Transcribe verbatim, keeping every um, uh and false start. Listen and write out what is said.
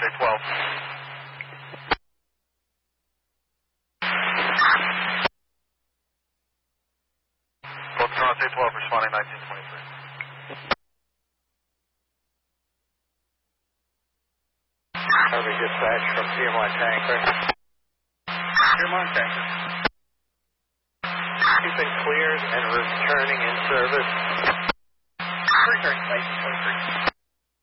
A twelve. Focus on A twelve, responding nineteen twenty-three. Harvey dispatch from P M one Tanker. P M one Tanker. He's been cleared and returning in service. Returning nineteen twenty-three.